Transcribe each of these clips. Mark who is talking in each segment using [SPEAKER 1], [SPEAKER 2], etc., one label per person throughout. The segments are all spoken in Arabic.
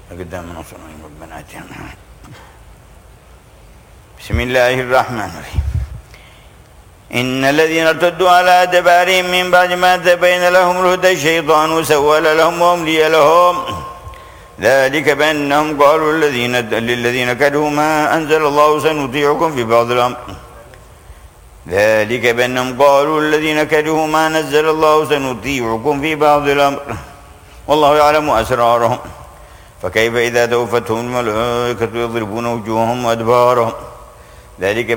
[SPEAKER 1] قدام نصر ربنا اتنا. بسم الله الرحمن الرحيم. إن الذين ارتدوا على أدبارهم من بعد ما تبين لهم الهدى الشيطان سول لهم وأملي لهم ذلك بأنهم قالوا للذين كرهوا ما أنزل الله سنطيعكم في بعض الأمر ذلك بأنهم قالوا الذين كرهوا ما نزل الله سنطيعكم في بعض الأمر والله يعلم أسرارهم فكيف إذا توفتهم الملائكة يضربون وجوههم وأدبارهم ذلك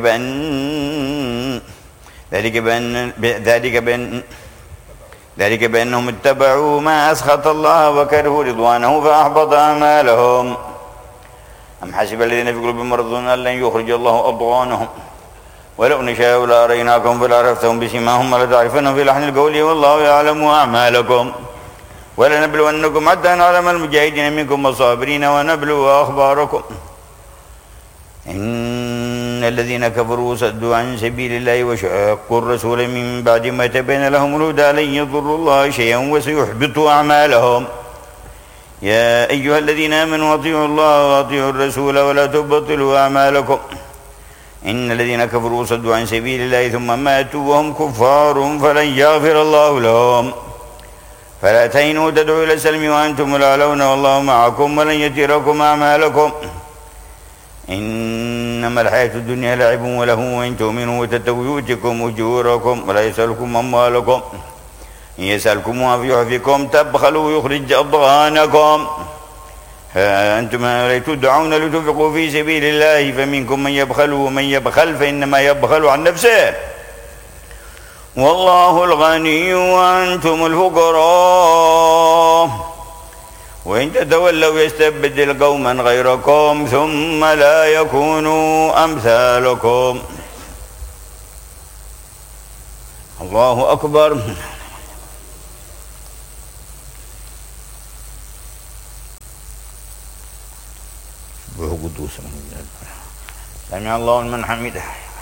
[SPEAKER 1] بأنهم اتبعوا ما أسخط الله وكرهوا رضوانه فأحبط أعمالهم أم حسب الذين في قلوبهم مرض أن لن يخرج الله أضغانهم ولو نشاء لأريناكم فلعرفتهم بسيماهم ولتعرفنهم في لحن القول والله يعلم أعمالكم ولنبلونكم حتى نعلم المجاهدين منكم والصابرين ونبلو أخباركم إن الذين كفروا صدوا عن سبيل الله وشاقوا الرسول من بعد ما تبين لهم الهدى لن يضروا الله شيئا وسيحبط أعمالهم يا أيها الذين آمنوا أطيعوا الله وأطيعوا الرسول ولا تبطلوا أعمالكم إن الذين كفروا صدوا عن سبيل الله ثم ماتوا وهم كفار فلن يغفر الله لهم فلا تهنوا تدعوا إلى السلم وأنتم الأعلون والله معكم ولن يتركم أعمالكم إنما الحياة الدنيا لعب ولهو وإن تؤمنوا وتتقوا يؤتكم أجوركم ولا يسألكم أموالكم إن يسألكموها في يحفكم تبخلوا ويخرج أضغانكم ها أنتم هؤلاء تدعون لتنفقوا في سبيل الله فمنكم من يبخل ومن يبخل فإنما يبخل عن نفسه والله الغني وأنتم الفقراء وإن تتولوا يستبدل قوما غيركم ثم لا يكونوا أمثالكم. الله أكبر. سمع الله لمن حمده.